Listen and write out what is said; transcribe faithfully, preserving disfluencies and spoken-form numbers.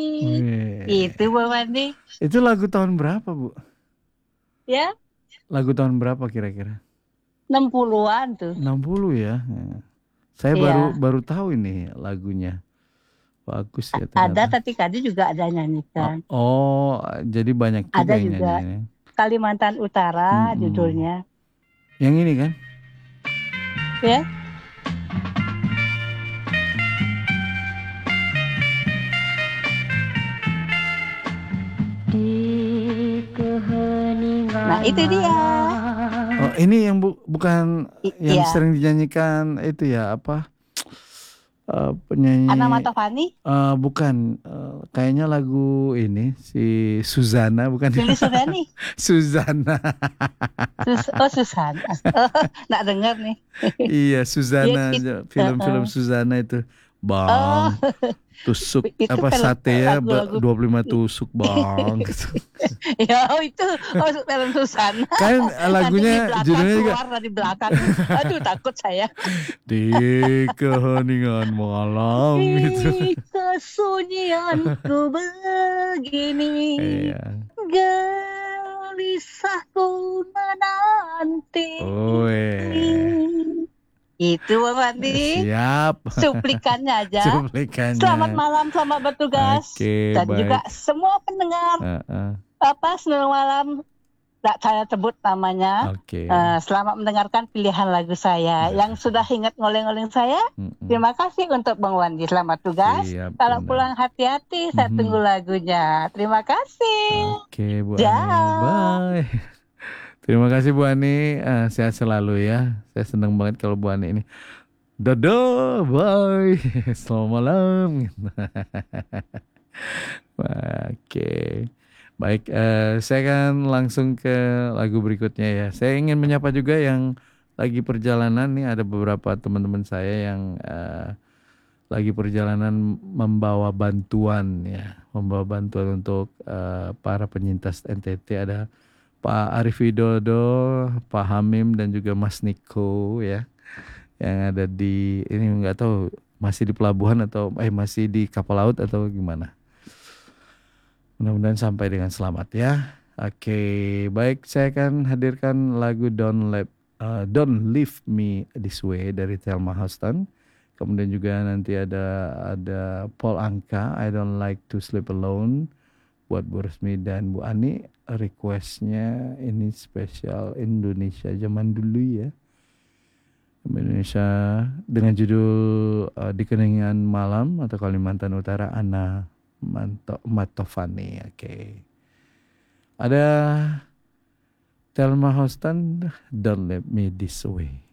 Wih. Itu Bu Wandi. Itu lagu tahun berapa, Bu? Ya, Lagu tahun berapa kira-kira? enam puluhan tuh. enam puluh ya. Nah, saya baru Iya. baru tahu ini lagunya. Bagus ya Ada ternyata. Tati Kadi juga ada Oh, nyanyikan. oh, jadi banyak juga Ada yang juga nyanyiin ya. Kalimantan Utara Mm-mm. judulnya. Yang ini kan? Ya. Di Nah, keheningan itu dia. Oh, ini yang bu bukan I- yang Iya. sering dinyanyikan itu ya apa? Eh, Ana penyanyi Matofani, eh, bukan eh, kayaknya lagu ini si Suzana bukan ya? Lili Suriani. Suzana. Sus oh Susan. Oh, nak dengar nih. Iya, Dia Suzana it, film-film uh-uh. Suzana itu. Bang, Oh, tusuk itu apa film sate ya ba- lagu-lagu. dua puluh lima tusuk, Bang. Gitu. Ya, oh itu oh film Susan. Kan Nanti di lagunya belakang judulnya juga keluar dari belakang. Aduh, takut saya. di keheningan malam gitu. Di kesunyianku begini, Iya. gelisahku menanti. Oh, eh. Itu Bang Wandi, Siap. cuplikannya aja. Selamat Cuplikannya. malam, selamat bertugas, Oke, dan juga baik. semua pendengar Heeh. apa selamat malam. Tidak saya sebut namanya. Oke. Eh, selamat mendengarkan pilihan lagu saya. Yang sudah ingat ngoleng-ngoleng saya, Mm-mm. terima kasih untuk Bang Wandi. Selamat tugas. Siap, Kalau benar. pulang hati-hati, saya Mhm. tunggu lagunya. Terima kasih. Oke, Bu Ani. Ciao. Bye. Terima kasih Bu Ani. Eh, sehat selalu ya. Saya senang banget kalau Bu Ani ini. Dadah, bye. Selamat malam. Oke. Baik, eh, saya akan langsung ke lagu berikutnya ya. Saya ingin menyapa juga yang lagi perjalanan nih. Ada beberapa teman-teman saya yang eh, lagi perjalanan membawa bantuan ya, membawa bantuan untuk eh, para penyintas N T T. Ada Pak Arif Widodo, Pak Hamim dan juga Mas Niko ya, yang ada di ini nggak tahu masih di pelabuhan atau eh masih di kapal laut atau gimana. Mudah-mudahan sampai dengan selamat ya. Oke, baik, saya akan hadirkan lagu Don't Let uh, Don't Leave Me This Way dari Thelma Houston. Kemudian juga nanti ada ada Paul Anka, I Don't Like to Sleep Alone buat Bu Resmi dan Bu Ani. Requestnya ini spesial Indonesia zaman dulu ya. Indonesia dengan judul uh, Di Keningan Malam atau Kalimantan Utara, Ana Manto, Matofani. Oke. Okay. Ada Thelma Houston, Don't Let Me This Way.